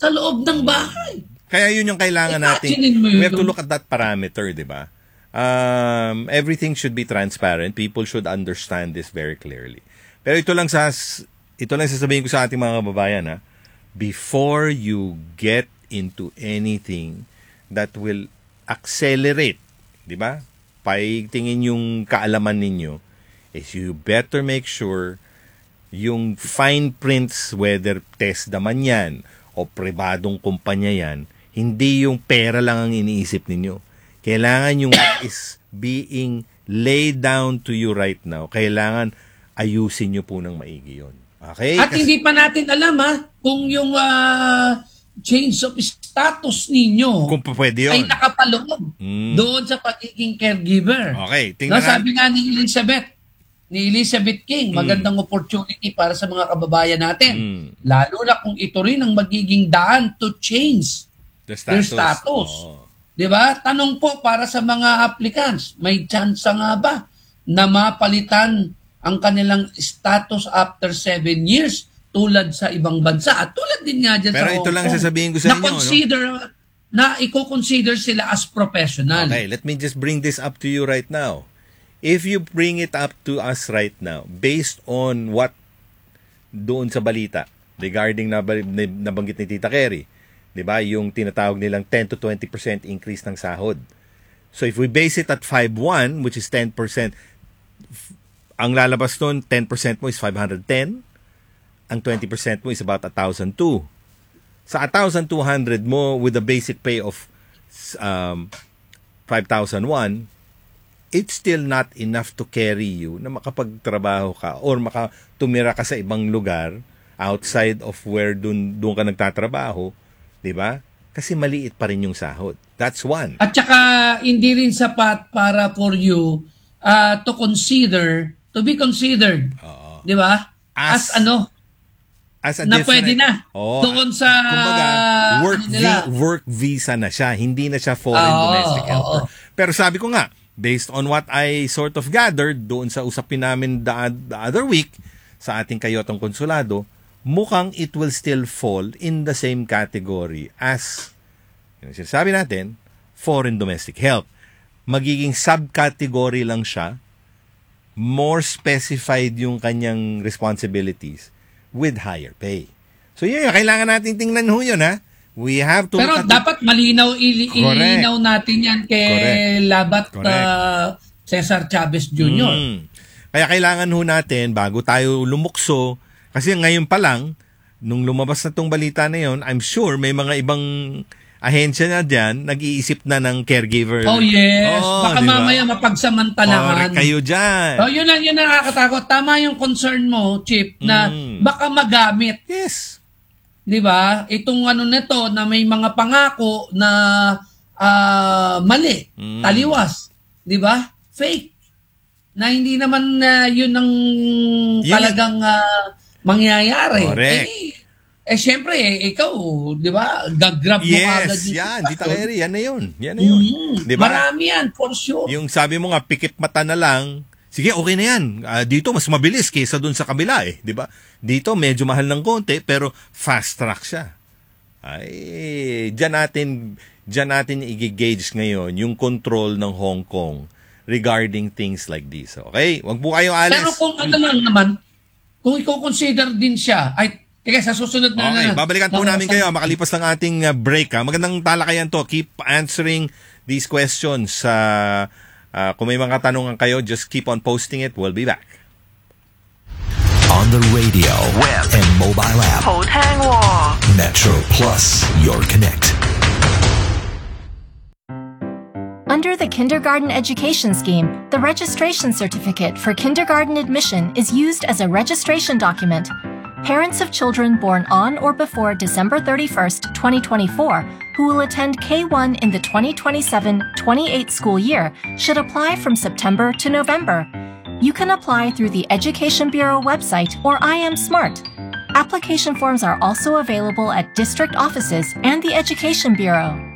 sa loob ng bahay. Kaya yun yung kailangan natin. We have to look at that parameter, di ba? Everything should be transparent. People should understand this very clearly. Pero ito lang sasabihin ko sa ating mga kababayan, ha? Before you get into anything that will accelerate, di ba? Paitingin yung kaalaman ninyo, is you better make sure yung fine prints, whether TESDA man yan o pribadong kumpanya yan, hindi yung pera lang ang iniisip ninyo. Kailangan yung is being laid down to you right now. Kailangan ayusin nyo po ng maigi yun. Okay? At hindi pa natin alam kung yung change of status ninyo kung pwede yun, ay nakapaloob doon sa pagiging caregiver. Okay, tingnan sabi nga ni Elizabeth King, magandang opportunity para sa mga kababayan natin. Lalo na kung ito rin ang magiging daan to change their status. Di ba? Tanong po para sa mga applicants, may chance nga ba na mapalitan ang kanilang status after 7 years tulad sa ibang bansa? At tulad din nga dyan pero sa ito lang sasabihin ko sa inyo. Na i-consider sila as professional. Okay, let me just bring this up to you right now. If you bring it up to us right now, based on what doon sa balita regarding nabanggit ni Tita Kerry, di ba, yung tinatawag nilang 10 to 20% increase ng sahod. So if we base it at 5.1, which is 10%, ang lalabas doon, 10% mo is 510, ang 20% mo is about 1,002. Sa 1,200 mo with a basic pay of 5,001, it's still not enough to carry you na makapagtrabaho ka or tumira ka sa ibang lugar outside of where doon ka nagtatrabaho, di ba? Kasi maliit pa rin yung sahod. That's one. At saka hindi rin sapat para for you to be considered, di ba? As a na pwede na. Doon sa kumbaga, work visa na siya. Hindi na siya foreign domestic helper. Pero sabi ko nga, based on what I sort of gathered doon sa usapin namin the other week sa ating kayotang konsulado, mukhang it will still fall in the same category as, yung sinasabi natin, foreign domestic help. Magiging subcategory lang siya, more specified yung kanyang responsibilities with higher pay. So yun, kailangan natin tingnan ho yun, ha? We have to... Pero dapat malinaw, ilinaw natin yan kay Labat Cesar Chavez Jr. Kaya kailangan ho natin, bago tayo lumukso, kasi ngayon pa lang, nung lumabas na tong balita na yun, I'm sure may mga ibang ahensya na dyan, nag-iisip na ng caregiver. Oh yes, baka diba? Mamaya mapagsamantalahan. Kayo dyan. Oh, yun ang nakakatakot. Tama yung concern mo, Chip, na baka magamit. Yes. Di ba? Itong nito na may mga pangako na mali, taliwas. Di ba? Fake. Na hindi naman yun ang talagang mangyayari. Correct. Siyempre, ikaw, di ba? Gagrab mo agad. Yes, yan. Dita Kerry, yan na yun. Di ba? Marami yan, for sure. Yung sabi mo nga, pikit mata na lang, sige, okay na yan. Dito, mas mabilis kaysa dun sa kabila di ba? Dito, medyo mahal ng konti, pero fast track siya. Ay, dyan natin i-gauge ngayon yung control ng Hong Kong regarding things like this. Okay? Wag po kayo alis. Pero kung lang naman, kung i-consider din siya, teka, sa susunod na okay, babalikan po namin kayo makalipas ng ating break. Magandang talakayan to. Keep answering these questions. Kung may mga katanungan kayo, just keep on posting it. We'll be back. On the radio, web, and mobile app. Metro Plus, your connect. Under the Kindergarten Education Scheme, the registration certificate for kindergarten admission is used as a registration document. Parents of children born on or before December 31st, 2024, who will attend K-1 in the 2027-28 school year should apply from September to November. You can apply through the Education Bureau website or IM Smart. Application forms are also available at district offices and the Education Bureau.